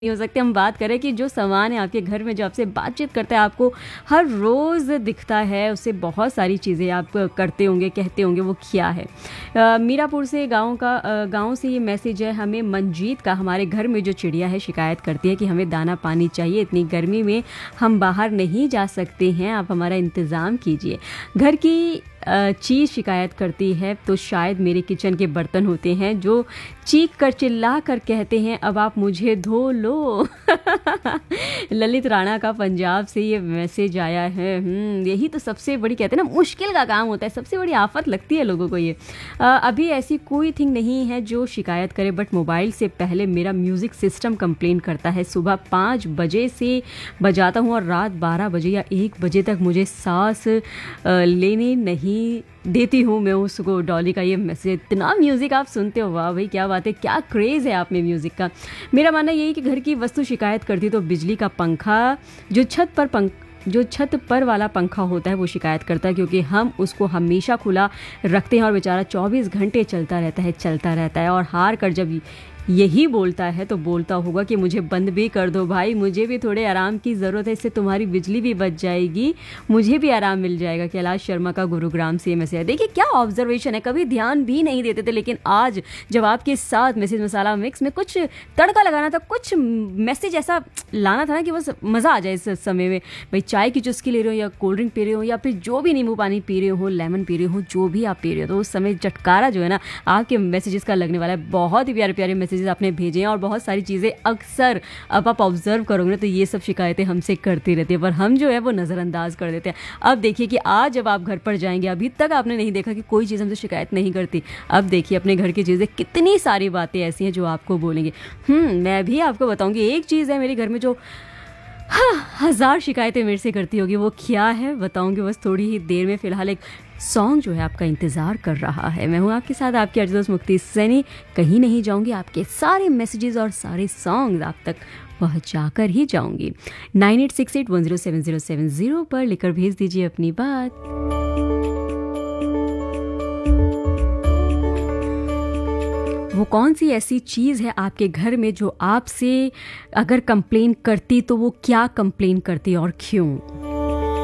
नहीं हो सकते। हम बात करें कि जो सामान है आपके घर में जो आपसे बातचीत करता है, आपको हर रोज़ दिखता है, उससे बहुत सारी चीज़ें आप करते होंगे, कहते होंगे, वो क्या है। मीरापुर से गांव से ये मैसेज है हमें मंजीत का। हमारे घर में जो चिड़िया है शिकायत करती है कि हमें दाना पानी चाहिए, इतनी गर्मी में हम बाहर नहीं जा सकते हैं, आप हमारा इंतज़ाम कीजिए। घर की चीज़ शिकायत करती है तो शायद मेरे किचन के बर्तन होते हैं जो चीख कर चिल्ला कर कहते हैं अब आप मुझे धो लो। ललित राणा का पंजाब से ये मैसेज आया है। यही तो सबसे बड़ी कहते हैं ना मुश्किल का काम होता है, सबसे बड़ी आफत लगती है लोगों को ये। अभी ऐसी कोई थिंग नहीं है जो शिकायत करे, बट मोबाइल से पहले मेरा म्यूज़िक सिस्टम कंप्लेन करता है। सुबह 5 बजे से बजाता हूँ और रात 12 बजे या 1 बजे तक मुझे सांस लेने नहीं देती हूँ मैं उसको। डॉली का ये मैसेज। इतना म्यूज़िक आप सुनते हो, वाह भाई क्या बात है, क्या क्रेज़ है आप में म्यूज़िक का। मेरा मानना यही कि घर की वस्तु शिकायत करती तो बिजली का पंखा जो छत पर वाला पंखा होता है वो शिकायत करता है, क्योंकि हम उसको हमेशा खुला रखते हैं और बेचारा 24 घंटे चलता रहता है। और हार कर जब यही बोलता है तो बोलता होगा कि मुझे बंद भी कर दो भाई, मुझे भी थोड़े आराम की ज़रूरत है, इससे तुम्हारी बिजली भी बच जाएगी, मुझे भी आराम मिल जाएगा। कैलाश शर्मा का गुरुग्राम से मैसेज है। देखिए क्या ऑब्जर्वेशन है, कभी ध्यान भी नहीं देते थे, लेकिन आज जब आपके साथ मैसेज मसाला मिक्स में कुछ तड़का लगाना था, कुछ मैसेज ऐसा लाना था ना कि बस मज़ा आ जाए इस समय में। भाई चाय की चुस्की ले रहे हो या कोल्ड ड्रिंक पी रहे हो या फिर जो भी नींबू पानी पी रहे हो, लेमन पी रहे हो, जो भी आप पी रहे हो, तो उस समय चटकारा जो है ना आपके मैसेजेस का लगने वाला है। बहुत ही प्यारे प्यारे मैसेजेस आपने भेजे हैं और बहुत सारी चीज़ें अक्सर अब आप ऑब्जर्व करोगे तो ये सब शिकायतें हमसे करती रहती है, पर हम जो है वो नज़रअंदाज कर देते हैं। अब देखिए कि आज जब आप घर पर जाएंगे, अभी तक आपने नहीं देखा कि कोई चीज़ हमसे शिकायत नहीं करती। अब देखिए अपने घर की चीज़ें, कितनी सारी बातें ऐसी हैं जो आपको बोलेंगे। मैं भी आपको बताऊंगी एक चीज़ है मेरे घर में जो 1000 शिकायतें मेरे से करती होगी, वो क्या है बताऊंगी बस थोड़ी ही देर में। फिलहाल एक सॉन्ग जो है आपका इंतज़ार कर रहा है। मैं हूँ आपके साथ आपकी अर्जुन मुक्ति सैनी। कहीं नहीं जाऊंगी, आपके सारे मैसेजेस और सारे सॉन्ग्स आप तक पहुँचा कर ही जाऊंगी। 9868107070 पर लिखकर भेज दीजिए अपनी बात। वो कौन सी ऐसी चीज़ है आपके घर में जो आपसे अगर कंप्लेन करती तो वो क्या कंप्लेन करती और क्यों?